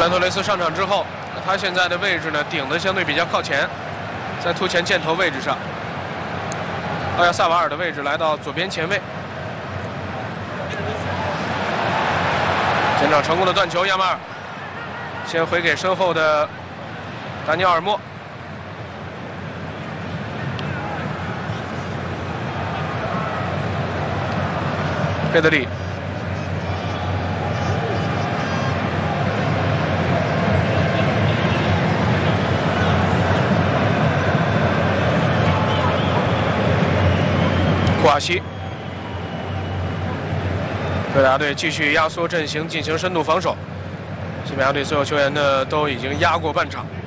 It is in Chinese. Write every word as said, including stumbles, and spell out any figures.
兰托雷斯上场之后，他现在的位置呢，顶的相对比较靠前，在突前箭头位置上。奥亚萨瓦尔的位置来到左边前卫。前场成功的断球，亚马尔先回给身后的达尼奥尔莫。佩德里。 库瓦西，科达队继续压缩阵型，进行深度防守。西班牙队所有球员呢都已经压过半场。